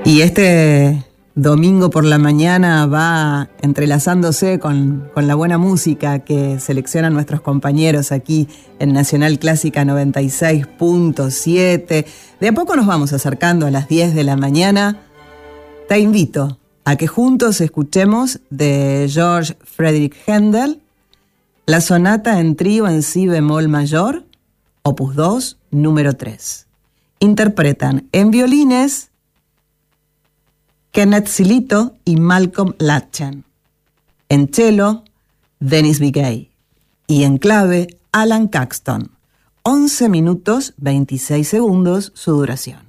Y este domingo por la mañana va entrelazándose con la buena música que seleccionan nuestros compañeros aquí en Nacional Clásica 96.7. De a poco nos vamos acercando a las 10 de la mañana. Te invito a que juntos escuchemos de George Friedrich Händel la sonata en trío en si bemol mayor, opus 2, número 3. Interpretan en violines Kenneth Silito y Malcolm Latchen. En cello, Dennis Bigay. Y en clave, Alan Caxton. 11 minutos 26 segundos su duración.